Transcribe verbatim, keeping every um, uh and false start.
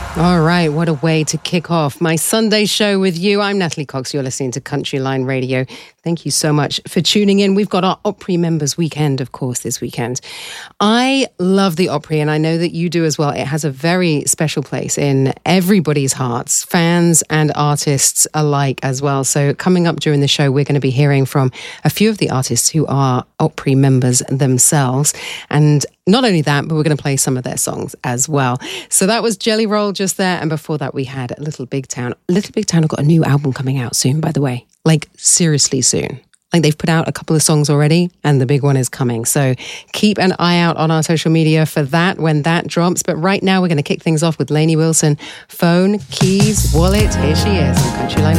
All right, what a way to kick off my Sunday show with you. I'm Natalie Cox. You're listening to Country Line Radio. Thank you so much for tuning in. We've got our Opry Members Weekend, of course, this weekend. I love the Opry, and I know that you do as well. It has a very special place in everybody's hearts, fans and artists alike as well. So coming up during the show, we're going to be hearing from a few of the artists who are Opry members themselves. And not only that, but we're going to play some of their songs as well. So that was Jelly Roll just there. And before that, we had Little Big Town. Little Big Town have got a new album coming out soon, by the way. Like, seriously soon. Like, they've put out a couple of songs already, and the big one is coming. So keep an eye out on our social media for that when that drops. But right now, we're going to kick things off with Lainey Wilson. Phone, keys, wallet. Here she is on Country Line